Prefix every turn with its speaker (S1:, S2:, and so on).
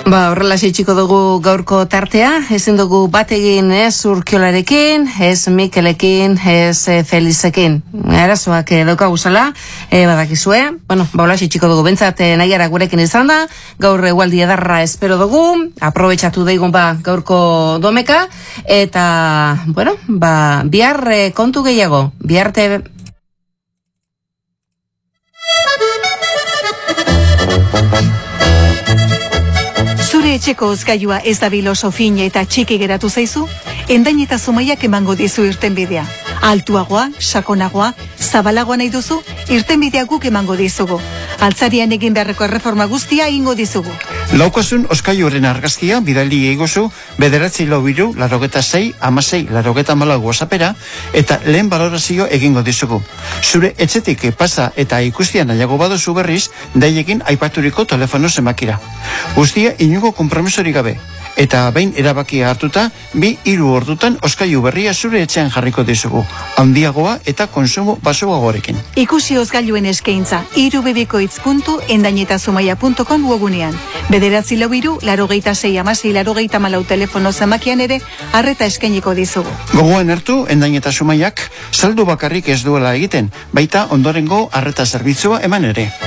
S1: Horrela itxiko dugu gaurko tartea, ezin dugu bat egin ez Urkiolarekin, ez Mikelekin, ez Felizekin. Arazoak daukagu zela, badakizue. Hola itxiko dugu, bentsat nahiara gurekin izan da, gaur egualdi edarra espero dugu, aprobetxatu daigun gaurko domeka, eta, bihar kontu gehiago, biharte...
S2: Zure etxeko hozgailua ez da biloso fin eta txiki geratu zaizu? Endain eta Zumaiak emango dizu irtenbidea. Altuagoa, sakonagoa, zabalagoa nahi duzu, irtenbidea guk emango dizugu. Altzarian egin beharreko erreforma guztia egingo dizugu.
S3: Laukasun hozgailuaren argazkia bidali egozu 946-16-16-44 WhatsAppera eta lehen balorazio egingo dizugu. Zure etxetik pasa eta ikustia nahiago baduzu berriz, daiekin aipaturiko telefono zenbakira. Guztia inungo konpromisorik gabe. Eta behin erabakia hartuta, 2-3 ordutan hozgailu berria zure etxean jarriko dizugu. Handiagoa eta konsumo baxuagoarekin.
S2: Ikusi hozgailuen eskaintza irubebikoitz.endainetazumaia.com webunean. 9-4-86-16-84 telefono zenbakian ere arreta eskainiko dizugu.
S3: Gogoan hartu, Endain eta Zumaiak saldu bakarrik ez duela egiten, baita ondorengo arreta zerbitzua eman ere.